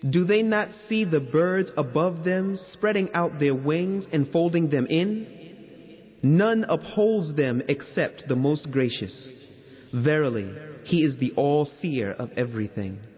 Do they not see the birds above them spreading out their wings and folding them in? None upholds them except the most gracious. Verily, He is the all-seer of everything.